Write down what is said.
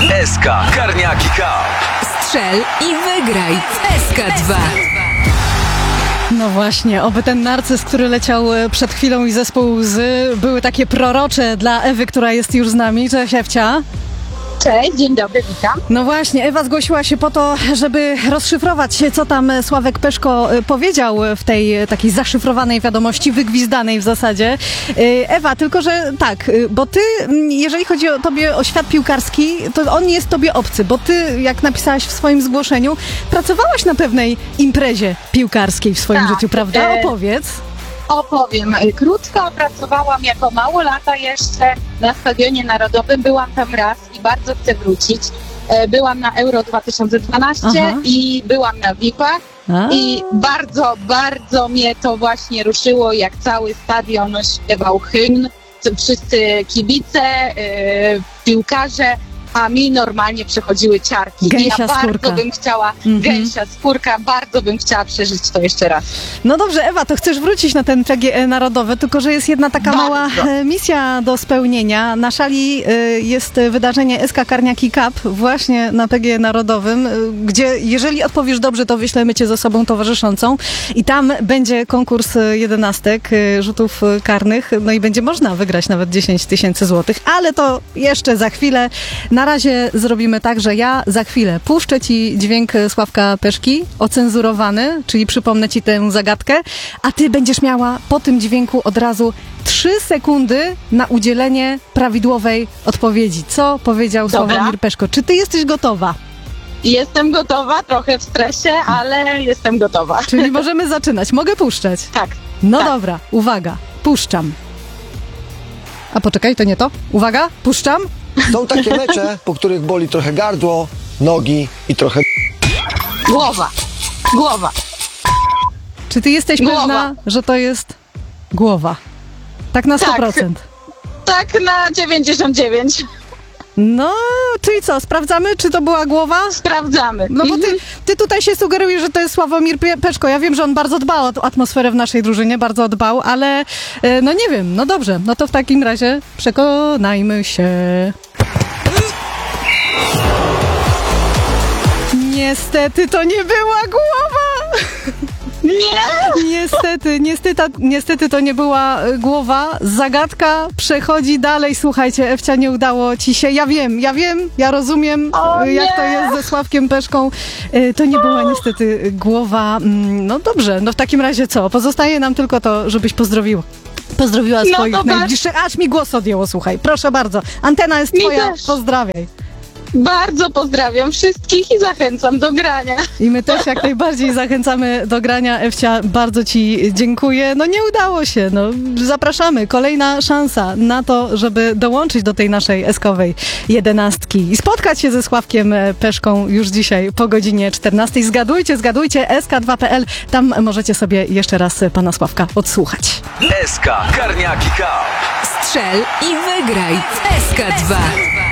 SK Karniaki Cup. Strzel i wygraj w SK2. No właśnie, oby ten narcyz, który leciał przed chwilą i zespół Łzy były takie prorocze dla Ewy, która jest już z nami. Cześć, Ewcia. Cześć, dzień dobry, witam. No właśnie, Ewa zgłosiła się po to, żeby rozszyfrować, co tam Sławek Peszko powiedział w tej takiej zaszyfrowanej wiadomości, wygwizdanej w zasadzie. Ewa, tylko że tak, bo ty, jeżeli chodzi o tobie, o świat piłkarski, to on jest tobie obcy, bo ty, jak napisałaś w swoim zgłoszeniu, pracowałaś na pewnej imprezie piłkarskiej w swoim życiu, prawda? Opowiedz. Opowiem. Krótko pracowałam jako małolata jeszcze na Stadionie Narodowym. Byłam tam raz i bardzo chcę wrócić. Byłam na Euro 2012 i byłam na VIP-ach. I bardzo, bardzo mnie to właśnie ruszyło, jak cały stadion śpiewał hymn. Wszyscy kibice, piłkarze, a mi normalnie przechodziły ciarki. Gęsia I ja skórka. bardzo bym chciała, gęsia skórka, bardzo bym chciała przeżyć to jeszcze raz. No dobrze, Ewa, to chcesz wrócić na ten PGE Narodowy, tylko że jest jedna taka mała misja do spełnienia. Na szali jest wydarzenie SK Karniaki Cup właśnie na PGE Narodowym, gdzie jeżeli odpowiesz dobrze, to wyślemy cię z osobą towarzyszącą i tam będzie konkurs 11 rzutów karnych, no i będzie można wygrać nawet 10 000 złotych, ale to jeszcze za chwilę. Na razie zrobimy tak, że ja za chwilę puszczę ci dźwięk Sławka Peszki, ocenzurowany, czyli przypomnę ci tę zagadkę, a ty będziesz miała po tym dźwięku od razu 3 sekundy na udzielenie prawidłowej odpowiedzi. Co powiedział Sławomir Peszko? Czy ty jesteś gotowa? Jestem gotowa, trochę w stresie, ale jestem gotowa. Czyli możemy zaczynać. Mogę puszczać? Tak. No tak. dobra, uwaga, puszczam. A poczekaj, to nie to. Uwaga, puszczam. Są takie mecze, po których boli trochę gardło, nogi i trochę... Głowa. Czy ty jesteś pewna, że to jest głowa? Tak na 100%. Tak na 99. No, czyli co, sprawdzamy, czy to była głowa? Sprawdzamy. No bo ty tutaj się sugerujesz, że to jest Sławomir Peszko. Ja wiem, że on bardzo dbał o tą atmosferę w naszej drużynie, bardzo dbał, ale no nie wiem, no dobrze, no to w takim razie przekonajmy się. Niestety to nie była głowa! Nie! Niestety to nie była głowa. Zagadka przechodzi dalej. Słuchajcie, Ewcia, nie udało ci się. Ja rozumiem, jak to jest ze Sławkiem Peszką. To nie była niestety głowa. No dobrze, no w takim razie co? Pozostaje nam tylko to, żebyś pozdrowiła swoich najbliższych. Aż mi głos odjęło, słuchaj. Proszę bardzo. Antena jest twoja. Pozdrawiaj. Bardzo pozdrawiam wszystkich i zachęcam do grania. I my też jak najbardziej zachęcamy do grania. Ewcia, bardzo ci dziękuję. No nie udało się, no zapraszamy. Kolejna szansa na to, żeby dołączyć do tej naszej eskowej 11 i spotkać się ze Sławkiem Peszką już dzisiaj po godzinie 14. Zgadujcie, sk2.pl. Tam możecie sobie jeszcze raz pana Sławka odsłuchać. SK Karniaki Cup. Strzel i wygraj w SK2.